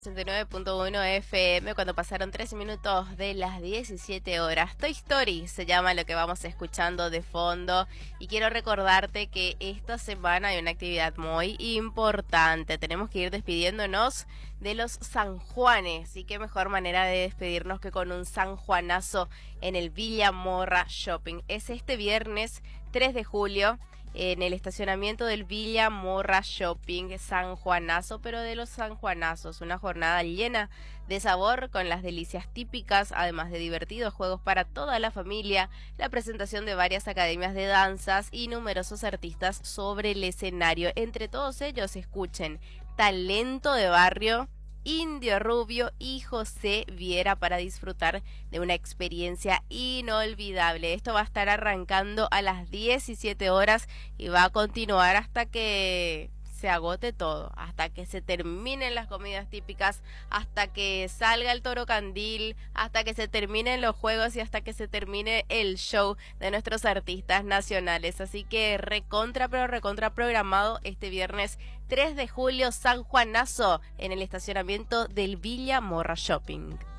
89.1 FM, cuando pasaron 13 minutos de las 17 horas. Toy Story se llama lo que vamos escuchando de fondo. Y quiero recordarte que esta semana hay una actividad muy importante. Tenemos que ir despidiéndonos de los San Juanes. Y qué mejor manera de despedirnos que con un San Juanazo en el Villa Morra Shopping. Es este viernes 3 de julio. En el estacionamiento del Villa Morra Shopping, San Juanazo, pero de los San Juanazos, una jornada llena de sabor con las delicias típicas, además de divertidos juegos para toda la familia, la presentación de varias academias de danzas y numerosos artistas sobre el escenario. Entre todos ellos escuchen Talento de Barrio, Indio Rubio y José Viera para disfrutar de una experiencia inolvidable. Esto va a estar arrancando a las 17 horas y va a continuar hasta que se agote todo, hasta que se terminen las comidas típicas, hasta que salga el toro candil, hasta que se terminen los juegos y hasta que se termine el show de nuestros artistas nacionales. Así que recontra programado este viernes 3 de julio, San Juanazo en el estacionamiento del Villa Morra Shopping.